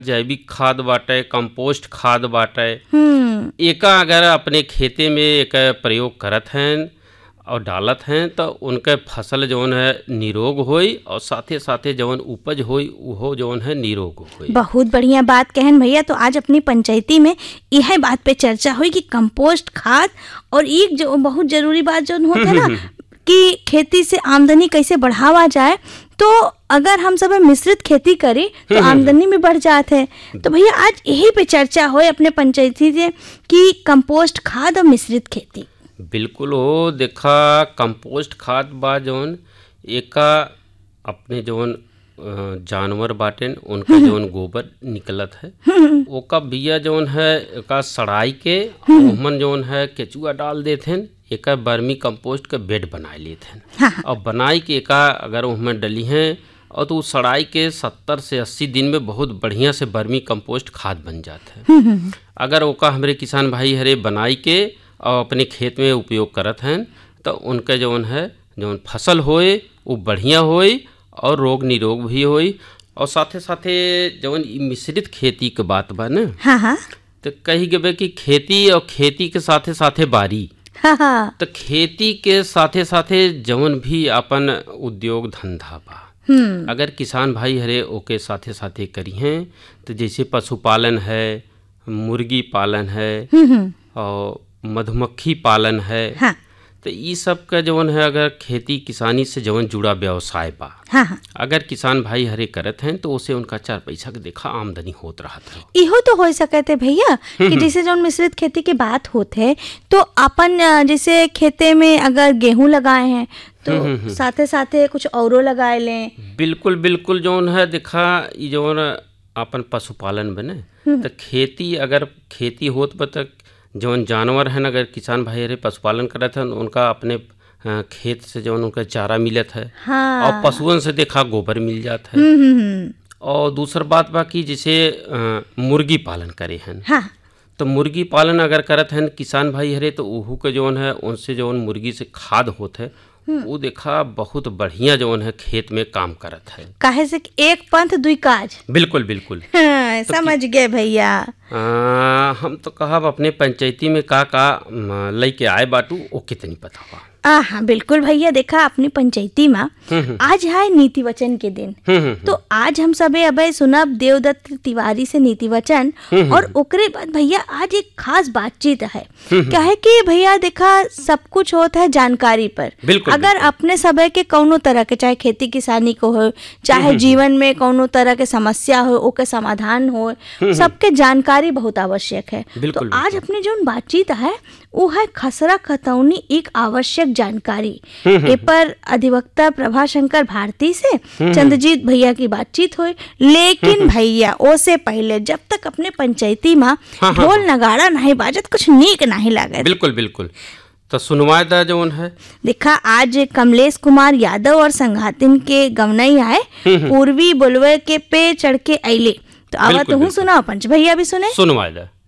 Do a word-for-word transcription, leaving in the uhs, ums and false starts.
जैविक खाद बाटे, कंपोस्ट खाद बाटे, हम्म एका अगर अपने खेते में एक प्रयोग करत हैं और डालत हैं तो उनके फसल जौन है निरोग होई और साथे साथे जौन उपज होई उहो जौन है निरोग होई। बहुत बढ़िया बात कहन भैया। तो आज अपनी पंचायती में यह बात पे चर्चा हुई कि कंपोस्ट खाद और एक जो बहुत जरूरी बात जो होता है ना कि खेती से आमदनी कैसे बढ़ावा जाए। तो अगर हम सब मिश्रित खेती करें तो आमदनी में बढ़ जाते है। तो भैया आज यही पे चर्चा हो अपने पंचायती से कि कंपोस्ट खाद और मिश्रित खेती। बिल्कुल हो। देखा कंपोस्ट खाद बा जौन एका अपने जौन जानवर बाटेन उनका जौन गोबर निकलत है ओका बिया जौन है एका सड़ाई के ओमन जौन है केचुआ डाल देते हैं, एका बर्मी कंपोस्ट का बेड बना लेते हैं। हाँ। और बनाई के एका अगर उसमें डली हैं और तो सड़ाई के सत्तर से अस्सी दिन में बहुत बढ़िया से बर्मी कंपोस्ट खाद बन जाता है। अगर ओका हमारे किसान भाई हरे बनाई के और अपने खेत में उपयोग करत हैं तो उनके जौन है जौन फसल होए वो बढ़िया होए और रोग निरोग भी होई। और साथे साथे जौन मिश्रित खेती के बात बा ना, हाँ हाँ तो कही गए कि खेती और खेती के साथे साथे बारी। हाँ हाँ तो खेती के साथे साथे जौन भी अपन उद्योग धंधा बा हम्म अगर किसान भाई हरे ओके साथे साथे करी हैं तो जैसे पशुपालन है, मुर्गी पालन है और मधुमक्खी पालन है। हाँ तो ये सब का जौन है अगर खेती किसानी से जौन जुड़ा व्यवसाय बा हाँ हाँ अगर किसान भाई हरे करत हैं तो उसे उनका चार पैसा के देखा आमदनी होत रहा था। इहो तो हो सकते भैया कि जैसे जो मिश्रित खेती की बात होते है तो अपन जैसे खेते में अगर गेहूं लगाए हैं तो साथे साथे कुछ औरों लगाए लें। बिल्कुल बिल्कुल जौन है देखा ये जौन अपन पशुपालन बने तो खेती अगर खेती होत बा तक जौन जानवर हैं अगर किसान भाई अरे पशुपालन करत हैं उनका अपने खेत से जौन उनका चारा मिलत है। हाँ। और पशुओं से देखा गोबर मिल जाता है। हम्म हम्म और दूसर बात बाकी जैसे मुर्गी पालन करे हैं हाँ तो मुर्गी पालन अगर करत हैं किसान भाई हरे तो उहू के जौन है उनसे जौन मुर्गी से खाद होत है वो देखा बहुत बढ़िया जौन है खेत में काम करत है। काहे से कि एक पंथ दुई काज। बिल्कुल बिल्कुल हाँ, तो समझ गए भैया। आ, हम तो कहब अपने पंचायती में का का लेके आए बाटू वो कितनी पता बा। आ हाँ बिल्कुल भैया। देखा अपनी पंचायती में आज है नीति वचन के दिन। तो आज हम सबे अबे सुनब देवदत्त तिवारी से नीति वचन और ओकरे बाद भैया आज एक खास बातचीत है। क्या है कि भैया देखा सब कुछ होता है जानकारी पर। बिल्कुल, अगर बिल्कुल। अपने सबे के कौनो तरह के चाहे खेती किसानी को हो चाहे जीवन में कौनो तरह के समस्या हो ओके समाधान हो सबके जानकारी बहुत आवश्यक है। बिल्कुल, तो आज बिल्कुल। अपनी जो बातचीत है वो है खसरा खतौनी एक आवश्यक जानकारी। ए पर अधिवक्ता प्रभा शंकर भारती से चंद्रजीत भैया की बातचीत हुई। लेकिन भैया ओसे पहले जब तक अपने पंचायती में हाँ, ढोल नगाड़ा नहीं बाजत कुछ नीक नहीं लागत। बिल्कुल बिल्कुल। तो सुनवाए दा जौन है देखा आज कमलेश कुमार यादव और संघातिन के गवनई आए पूर्वी बोलवे के पे चढ़ के अले। तो आवा बिल्कुल, तो हूँ बिल्कुल। सुना पंच भैया भी सुने। सुनवाए दा।